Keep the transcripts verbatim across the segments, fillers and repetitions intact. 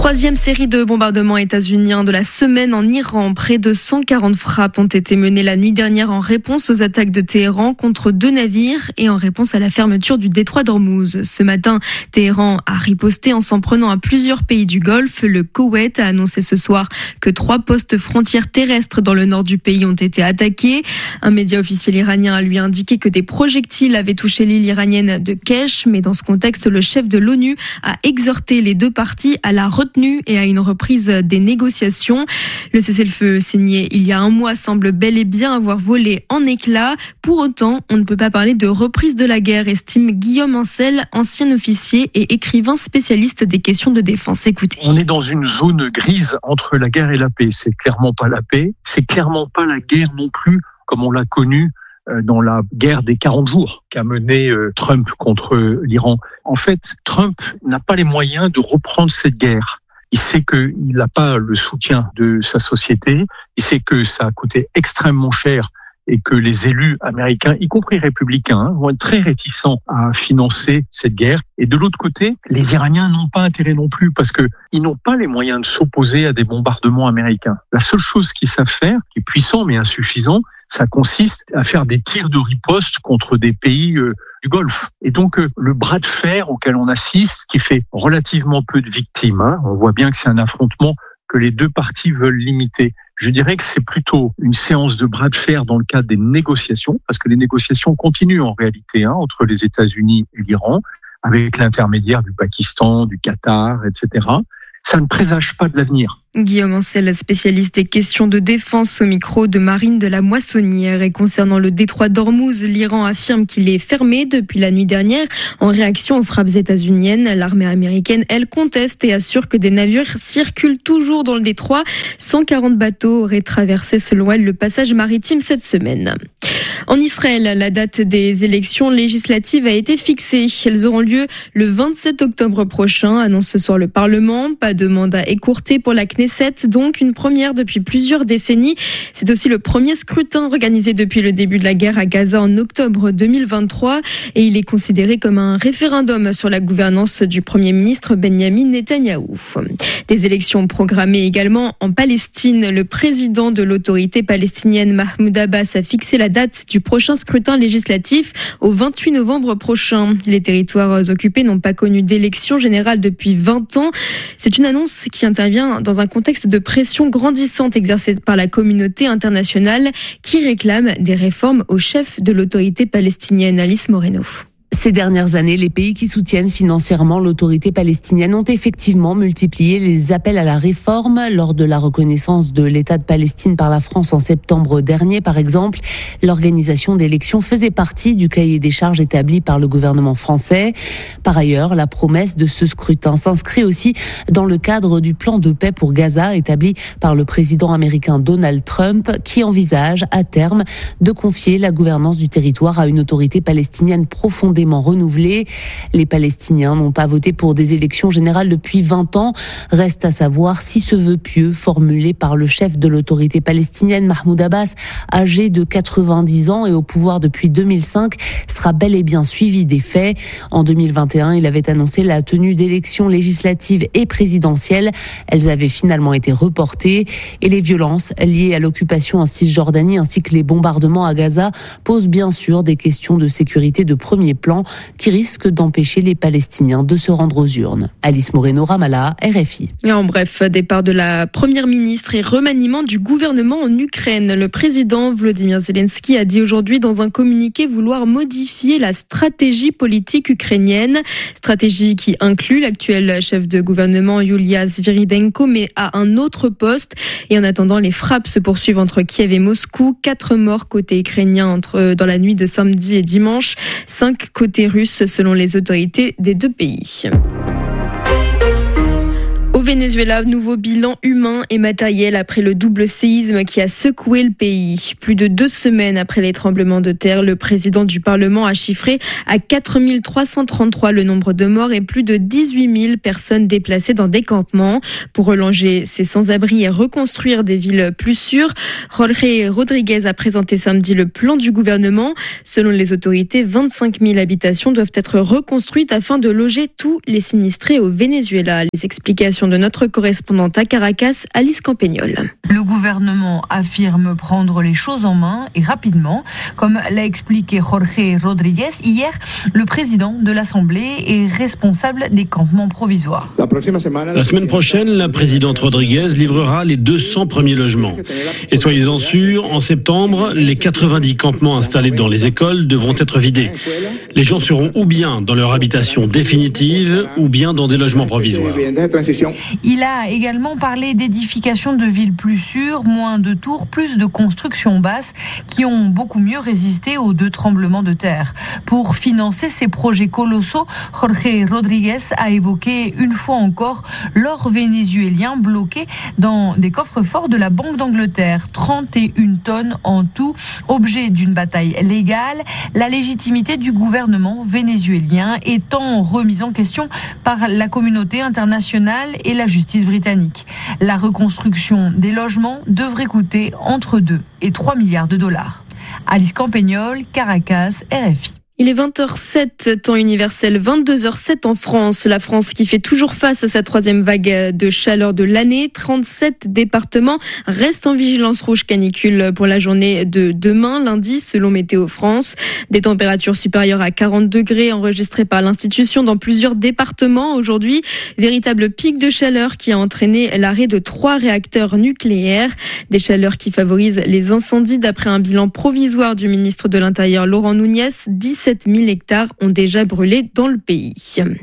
Troisième série de bombardements états-uniens de la semaine en Iran. Près de cent quarante frappes ont été menées la nuit dernière en réponse aux attaques de Téhéran contre deux navires et en réponse à la fermeture du détroit d'Ormuz. Ce matin, Téhéran a riposté en s'en prenant à plusieurs pays du Golfe. Le Koweït a annoncé ce soir que trois postes frontières terrestres dans le nord du pays ont été attaqués. Un média officiel iranien a lui indiqué que des projectiles avaient touché l'île iranienne de Kesh. Mais dans ce contexte, le chef de l'ONU a exhorté les deux parties à la retenue et à une reprise des négociations. Le cessez-le-feu signé il y a un mois semble bel et bien avoir volé en éclats. Pour autant, on ne peut pas parler de reprise de la guerre, estime Guillaume Ancel, ancien officier et écrivain spécialiste des questions de défense. Écoutez. On est dans une zone grise entre la guerre et la paix. C'est clairement pas la paix. C'est clairement pas la guerre non plus, comme on l'a connu dans la guerre des quarante jours qu'a menée Trump contre l'Iran. En fait, Trump n'a pas les moyens de reprendre cette guerre. Il sait qu'il n'a pas le soutien de sa société. Il sait que ça a coûté extrêmement cher et que les élus américains, y compris républicains, hein, vont être très réticents à financer cette guerre. Et de l'autre côté, les Iraniens n'ont pas intérêt non plus parce que ils n'ont pas les moyens de s'opposer à des bombardements américains. La seule chose qu'ils savent faire, qui est puissant mais insuffisant, ça consiste à faire des tirs de riposte contre des pays euh, du Golfe. Et donc, euh, le bras de fer auquel on assiste, qui fait relativement peu de victimes, hein, on voit bien que c'est un affrontement que les deux parties veulent limiter. Je dirais que c'est plutôt une séance de bras de fer dans le cadre des négociations, parce que les négociations continuent en réalité hein, entre les États-Unis et l'Iran, avec l'intermédiaire du Pakistan, du Qatar, et cetera. Ça ne présage pas de l'avenir. Guillaume Ancel, spécialiste des questions de défense au micro de Marine de la Moissonnière. Et concernant le détroit d'Ormuz, l'Iran affirme qu'il est fermé depuis la nuit dernière en réaction aux frappes états-uniennes. L'armée américaine, elle, conteste et assure que des navires circulent toujours dans le détroit. cent quarante bateaux auraient traversé selon elle le passage maritime cette semaine. En Israël, la date des élections législatives a été fixée. Elles auront lieu le vingt-sept octobre prochain, annonce ce soir le Parlement. Pas de mandat écourté pour la Knesset, donc une première depuis plusieurs décennies. C'est aussi le premier scrutin organisé depuis le début de la guerre à Gaza en octobre deux mille vingt-trois et il est considéré comme un référendum sur la gouvernance du Premier ministre Benyamin Netanyahou. Des élections programmées également en Palestine. Le président de l'autorité palestinienne Mahmoud Abbas a fixé la date du prochain scrutin législatif au vingt-huit novembre prochain. Les territoires occupés n'ont pas connu d'élection générale depuis vingt ans. C'est une annonce qui intervient dans un contexte de pression grandissante exercée par la communauté internationale qui réclame des réformes au chef de l'autorité palestinienne, Alice Moreno. Ces dernières années, les pays qui soutiennent financièrement l'autorité palestinienne ont effectivement multiplié les appels à la réforme. Lors de la reconnaissance de l'État de Palestine par la France en septembre dernier, par exemple, l'organisation d'élections faisait partie du cahier des charges établi par le gouvernement français. Par ailleurs, la promesse de ce scrutin s'inscrit aussi dans le cadre du plan de paix pour Gaza établi par le président américain Donald Trump, qui envisage à terme de confier la gouvernance du territoire à une autorité palestinienne profondément renouvelée. Les Palestiniens n'ont pas voté pour des élections générales depuis vingt ans. Reste à savoir si ce vœu pieux formulé par le chef de l'autorité palestinienne, Mahmoud Abbas, âgé de quatre-vingt-dix ans et au pouvoir depuis deux mille cinq, sera bel et bien suivi des faits. En deux mille vingt et un, il avait annoncé la tenue d'élections législatives et présidentielles. Elles avaient finalement été reportées et les violences liées à l'occupation en Cisjordanie ainsi que les bombardements à Gaza posent bien sûr des questions de sécurité de premier plan qui risque d'empêcher les Palestiniens de se rendre aux urnes. Alice Moreno, Ramallah, R F I. Et en bref, départ de la première ministre et remaniement du gouvernement en Ukraine. Le président Volodymyr Zelensky a dit aujourd'hui dans un communiqué vouloir modifier la stratégie politique ukrainienne. Stratégie qui inclut l'actuel chef de gouvernement Yulia Sviridenko, mais à un autre poste. Et en attendant, les frappes se poursuivent entre Kiev et Moscou. Quatre morts côté ukrainien entre, dans la nuit de samedi et dimanche. Cinq côté russe selon les autorités des deux pays. Au Venezuela, nouveau bilan humain et matériel après le double séisme qui a secoué le pays. Plus de deux semaines après les tremblements de terre, le président du Parlement a chiffré à quatre mille trois cent trente-trois le nombre de morts et plus de dix-huit mille personnes déplacées dans des campements. Pour reloger ces sans-abri et reconstruire des villes plus sûres, Jorge Rodriguez a présenté samedi le plan du gouvernement. Selon les autorités, vingt-cinq mille habitations doivent être reconstruites afin de loger tous les sinistrés au Venezuela. Les explications de notre correspondante à Caracas, Alice Campagnol. Le gouvernement affirme prendre les choses en main et rapidement. Comme l'a expliqué Jorge Rodriguez hier, le président de l'Assemblée est responsable des campements provisoires. La semaine prochaine, la présidente Rodriguez livrera les deux cents premiers logements. Et soyez-en sûrs, en septembre, les quatre-vingt-dix campements installés dans les écoles devront être vidés. Les gens seront ou bien dans leur habitation définitive ou bien dans des logements provisoires. Il a également parlé d'édification de villes plus sûres, moins de tours, plus de constructions basses qui ont beaucoup mieux résisté aux deux tremblements de terre. Pour financer ces projets colossaux, Jorge Rodriguez a évoqué une fois encore l'or vénézuélien bloqué dans des coffres-forts de la Banque d'Angleterre. trente et une tonnes en tout, objet d'une bataille légale, la légitimité du gouvernement vénézuélien étant remise en question par la communauté internationale et la justice britannique. La reconstruction des logements devrait coûter entre deux et trois milliards de dollars. Alice Campagnol, Caracas, R F I. Il est vingt heures sept, temps universel, vingt-deux heures sept en France. La France qui fait toujours face à sa troisième vague de chaleur de l'année. trente-sept départements restent en vigilance rouge canicule pour la journée de demain, lundi, selon Météo France. Des températures supérieures à quarante degrés enregistrées par l'institution dans plusieurs départements aujourd'hui. Véritable pic de chaleur qui a entraîné l'arrêt de trois réacteurs nucléaires. Des chaleurs qui favorisent les incendies d'après un bilan provisoire du ministre de l'Intérieur Laurent Nunez. dix-sept mille hectares ont déjà brûlé dans le pays.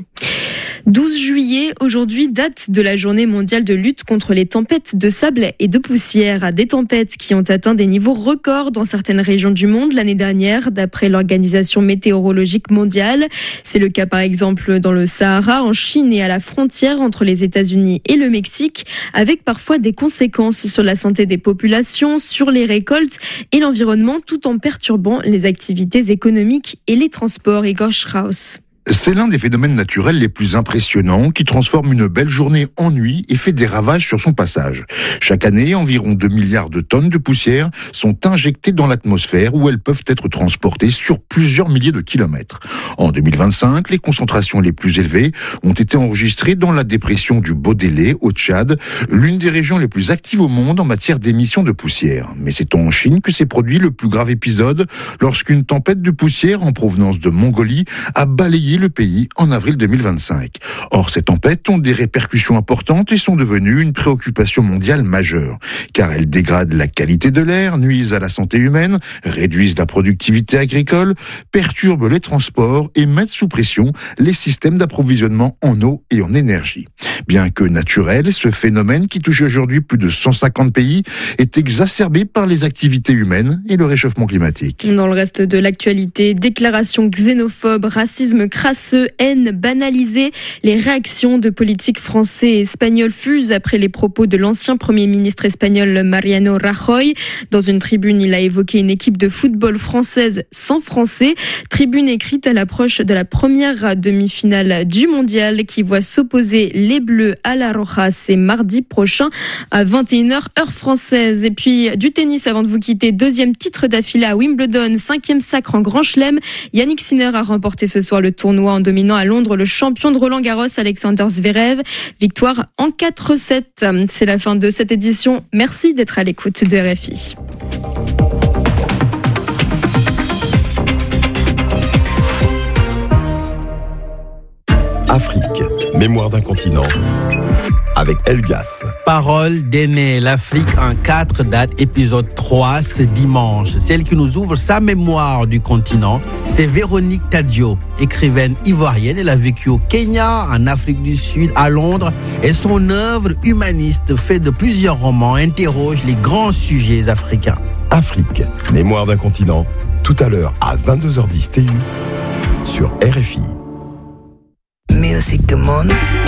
douze juillet, aujourd'hui, date de la journée mondiale de lutte contre les tempêtes de sable et de poussière. Des tempêtes qui ont atteint des niveaux records dans certaines régions du monde l'année dernière, d'après l'Organisation météorologique mondiale. C'est le cas par exemple dans le Sahara, en Chine et à la frontière entre les États-Unis et le Mexique, avec parfois des conséquences sur la santé des populations, sur les récoltes et l'environnement, tout en perturbant les activités économiques et les transports. Igor Strauss. C'est l'un des phénomènes naturels les plus impressionnants qui transforme une belle journée en nuit et fait des ravages sur son passage. Chaque année, environ deux milliards de tonnes de poussière sont injectées dans l'atmosphère où elles peuvent être transportées sur plusieurs milliers de kilomètres. En deux mille vingt-cinq, les concentrations les plus élevées ont été enregistrées dans la dépression du Baudélé au Tchad, l'une des régions les plus actives au monde en matière d'émissions de poussière. Mais c'est en Chine que s'est produit le plus grave épisode lorsqu'une tempête de poussière en provenance de Mongolie a balayé le pays en avril deux mille vingt-cinq. Or, ces tempêtes ont des répercussions importantes et sont devenues une préoccupation mondiale majeure, car elles dégradent la qualité de l'air, nuisent à la santé humaine, réduisent la productivité agricole, perturbent les transports et mettent sous pression les systèmes d'approvisionnement en eau et en énergie. Bien que naturel, ce phénomène qui touche aujourd'hui plus de cent cinquante pays est exacerbé par les activités humaines et le réchauffement climatique. Dans le reste de l'actualité, déclarations xénophobes, racisme crasseux, haine banalisée. Les réactions de politiques français et espagnols fusent après les propos de l'ancien Premier ministre espagnol Mariano Rajoy. Dans une tribune, il a évoqué une équipe de football française sans Français. Tribune écrite à l'approche de la première demi-finale du mondial qui voit s'opposer les Bleus à la Roja. C'est mardi prochain à vingt et une heures heure française. Et puis du tennis avant de vous quitter. Deuxième titre d'affilée à Wimbledon, cinquième sacre en Grand Chelem. Yannick Sinner a remporté ce soir le tournoi en dominant à Londres le champion de Roland-Garros Alexander Zverev. Victoire en quatre sept. C'est la fin de cette édition. Merci d'être à l'écoute de R F I. Afrique, mémoire d'un continent, avec Elgas. Parole d'aimer l'Afrique en quatre dates, épisode trois, ce dimanche. Celle qui nous ouvre sa mémoire du continent, c'est Véronique Tadio, écrivaine ivoirienne. Elle a vécu au Kenya, en Afrique du Sud, à Londres. Et son œuvre humaniste, faite de plusieurs romans, interroge les grands sujets africains. Afrique, mémoire d'un continent, tout à l'heure à vingt-deux heures dix T U sur R F I. Music du monde.